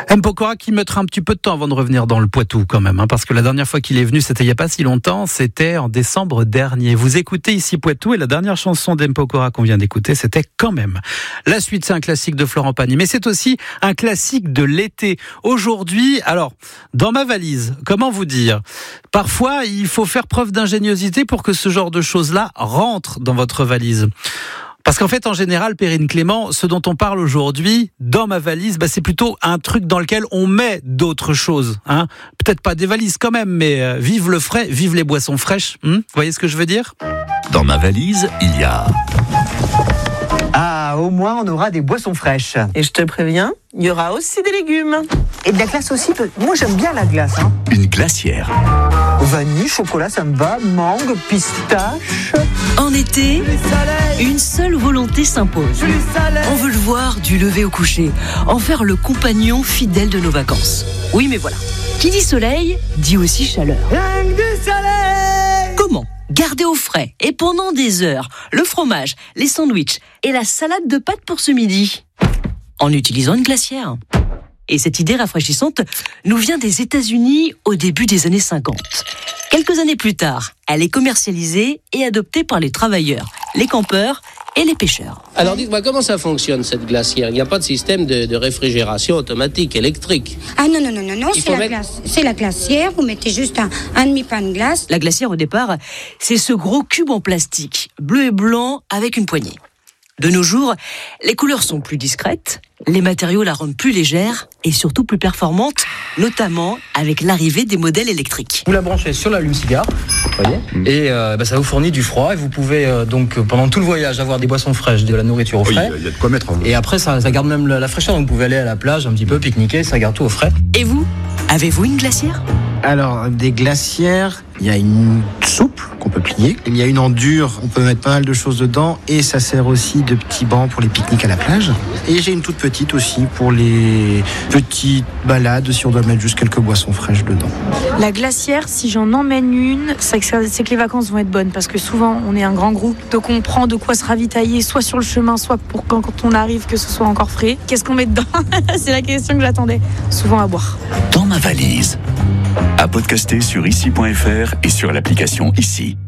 M. Pokora qui mettra un petit peu de temps avant de revenir dans le Poitou quand même, parce que la dernière fois qu'il est venu, c'était il n'y a pas si longtemps, c'était en décembre dernier. Vous écoutez ici Poitou et la dernière chanson d'M. Pokora qu'on vient d'écouter, c'était Quand même. La suite, c'est un classique de Florent Pagny, mais c'est aussi un classique de l'été. Aujourd'hui, alors, dans ma valise, comment vous dire ? Parfois, il faut faire preuve d'ingéniosité pour que ce genre de choses-là rentre dans votre valise. Parce qu'en fait, en général, Perrine Clément, ce dont on parle aujourd'hui, dans ma valise, c'est plutôt un truc dans lequel on met d'autres choses. Peut-être pas des valises quand même, mais vive le frais, vive les boissons fraîches. Vous voyez ce que je veux dire ? Dans ma valise, il y a... Ah, au moins on aura des boissons fraîches. Et je te préviens, il y aura aussi des légumes. Et de la glace aussi. Moi j'aime bien la glace. Une glacière. Vanille, chocolat, ça me va. Mangue, pistache. En été, une seule volonté s'impose. On veut le voir du lever au coucher, en faire le compagnon fidèle de nos vacances. Oui, mais voilà. Qui dit soleil, dit aussi chaleur. Rien que du soleil. Comment garder au frais et pendant des heures le fromage, les sandwichs et la salade de pâtes pour ce midi ? En utilisant une glacière. Et cette idée rafraîchissante nous vient des États-Unis au début des années 50. Quelques années plus tard, elle est commercialisée et adoptée par les travailleurs, les campeurs et les pêcheurs. Alors dites-moi, comment ça fonctionne cette glacière ? Il n'y a pas de système de réfrigération automatique, électrique ? Ah non, c'est la glacière, vous mettez juste un demi-pain de glace. La glacière, au départ, c'est ce gros cube en plastique, bleu et blanc avec une poignée. De nos jours, les couleurs sont plus discrètes, les matériaux la rendent plus légère et surtout plus performante, notamment avec l'arrivée des modèles électriques. Vous la branchez sur l'allume-cigare, voyez, et ça vous fournit du froid et vous pouvez donc pendant tout le voyage avoir des boissons fraîches, de la nourriture au frais. Il y a de quoi mettre. Et après ça garde même la fraîcheur, donc vous pouvez aller à la plage un petit peu pique-niquer, ça garde tout au frais. Et vous, avez-vous une glacière ? Alors, des glacières, il y a une soupe qu'on peut plier. Il y a une en dur, on peut mettre pas mal de choses dedans. Et ça sert aussi de petits bancs pour les pique-niques à la plage. Et j'ai une toute petite aussi pour les petites balades, si on doit mettre juste quelques boissons fraîches dedans. La glacière, si j'en emmène une, c'est que les vacances vont être bonnes. Parce que souvent, on est un grand groupe. Donc on prend de quoi se ravitailler, soit sur le chemin, soit pour quand on arrive, que ce soit encore frais. Qu'est-ce qu'on met dedans ? C'est la question que j'attendais. Souvent à boire. Dans ma valise. À podcaster sur ici.fr et sur l'application Ici.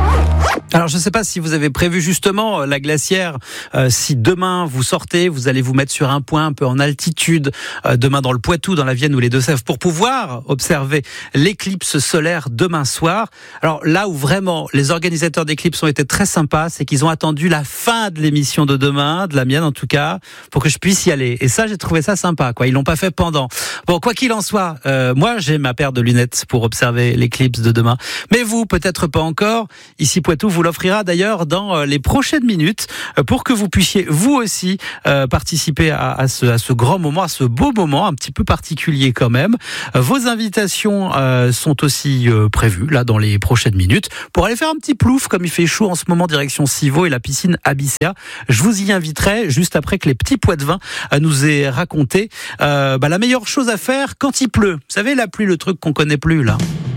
Alors je ne sais pas si vous avez prévu justement la glacière, si demain vous sortez, vous allez vous mettre sur un point un peu en altitude, demain dans le Poitou, dans la Vienne ou les Deux-Sèvres, pour pouvoir observer l'éclipse solaire demain soir. Alors là où vraiment les organisateurs d'éclipse ont été très sympas, c'est qu'ils ont attendu la fin de l'émission de demain, de la mienne en tout cas, pour que je puisse y aller. Et ça, j'ai trouvé ça sympa, quoi. Ils l'ont pas fait pendant. Bon, quoi qu'il en soit, moi j'ai ma paire de lunettes pour observer l'éclipse de demain. Mais vous, peut-être pas encore. Ici Poitou vous l'offrira d'ailleurs dans les prochaines minutes pour que vous puissiez vous aussi participer à ce grand moment, à ce beau moment un petit peu particulier quand même. Vos invitations sont aussi prévues là dans les prochaines minutes pour aller faire un petit plouf comme il fait chaud en ce moment direction Civaux et la piscine Abyssea. Je vous y inviterai juste après que les petits Poitevins nous aient raconté la meilleure chose à faire quand il pleut. Vous savez, la pluie, le truc qu'on connaît plus là.